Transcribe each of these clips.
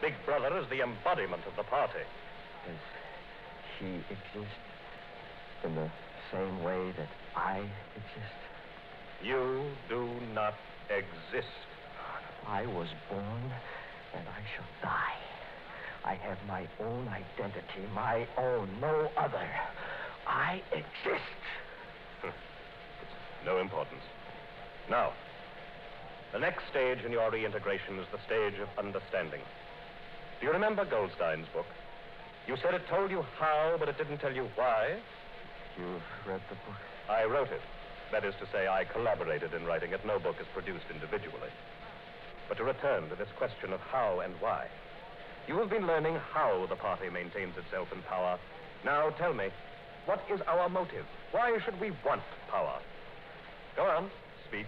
Big Brother is the embodiment of the party. Does he exist in the same way that I exist? You do not exist. I was born, and I shall die. I have my own identity, my own, no other. I exist. It's no importance. Now, the next stage in your reintegration is the stage of understanding. Do you remember Goldstein's book? You said it told you how, but it didn't tell you why. You've read the book? I wrote it. That is to say, I collaborated in writing it. No book is produced individually. But to return to this question of how and why. You have been learning how the party maintains itself in power. Now tell me, what is our motive? Why should we want power? Go on, speak.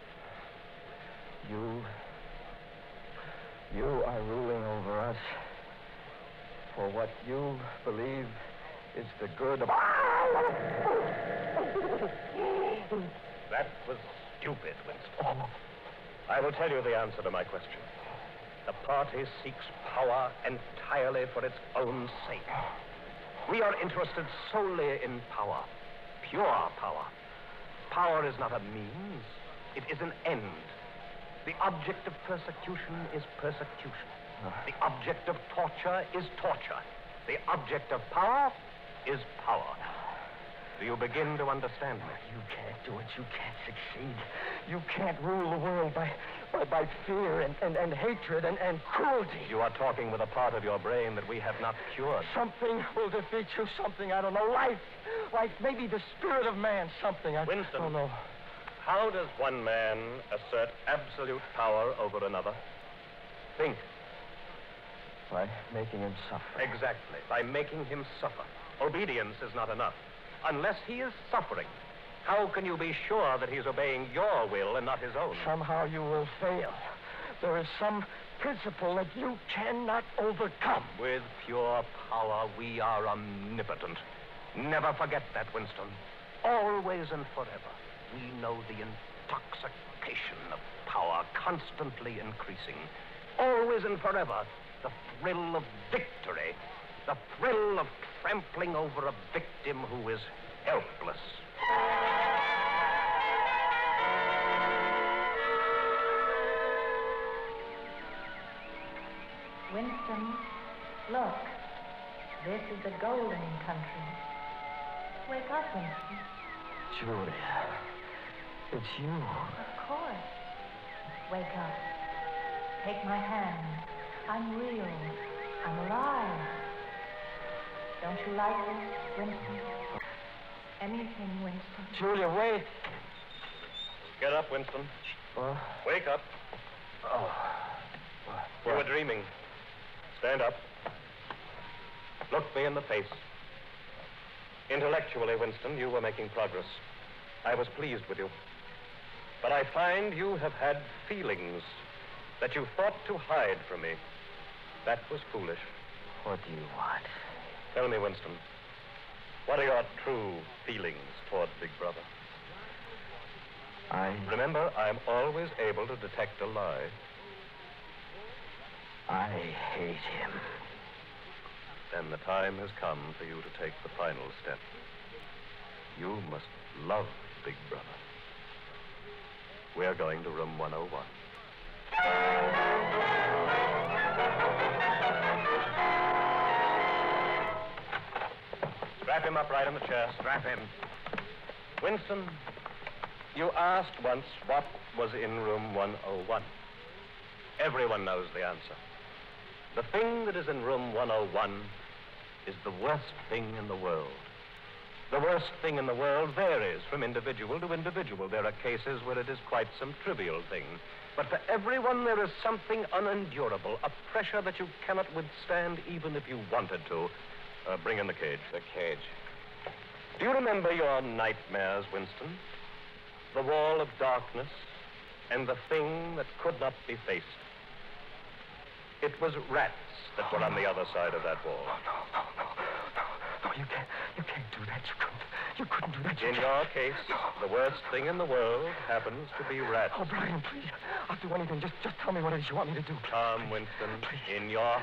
You are ruling over us for what you believe is the good of... That was stupid, Winston. I will tell you the answer to my question. The party seeks power entirely for its own sake. We are interested solely in power, pure power. Power is not a means, it is an end. The object of persecution is persecution. The object of torture is torture. The object of power is power. Do you begin to understand me? You can't do it. You can't succeed. You can't rule the world by fear and hatred and cruelty. You are talking with a part of your brain that we have not cured. Something will defeat you. Something, I don't know. Life, maybe the spirit of man. Something. Winston. don't know. How does one man assert absolute power over another? Think. By making him suffer. Exactly. By making him suffer. Obedience is not enough. Unless he is suffering, how can you be sure that he's obeying your will and not his own? Somehow you will fail. There is some principle that you cannot overcome. With pure power, we are omnipotent. Never forget that, Winston. Always and forever, we know the intoxication of power constantly increasing. Always and forever, the thrill of victory. The thrill of trampling over a victim who is helpless. Winston, look. This is the golden country. Wake up, Winston. Julia, it's you. Of course. Wake up. Take my hand. I'm real. I'm alive. Don't you like this, Winston? Anything, Winston. Julia, wait. Get up, Winston. Wake up. You were dreaming. Stand up. Look me in the face. Intellectually, Winston, you were making progress. I was pleased with you. But I find you have had feelings that you thought to hide from me. That was foolish. What do you want? Tell me, Winston, what are your true feelings toward Big Brother? Remember, I'm always able to detect a lie. I hate him. Then the time has come for you to take the final step. You must love Big Brother. We're going to room 101. Strap him up right in the chair. Strap him. Winston, you asked once what was in room 101. Everyone knows the answer. The thing that is in room 101 is the worst thing in the world. The worst thing in the world varies from individual to individual. There are cases where it is quite some trivial thing. But for everyone, there is something unendurable, a pressure that you cannot withstand even if you wanted to. Bring in the cage. The cage. Do you remember your nightmares, Winston? The wall of darkness and the thing that could not be faced. It was rats that were on the other side of that wall. No, you can't do that. You couldn't do that. In your case, the worst thing in the world happens to be rats. Oh, Brian, please. I'll do anything. Just tell me what it is you want me to do. Tom, Winston, Please. In your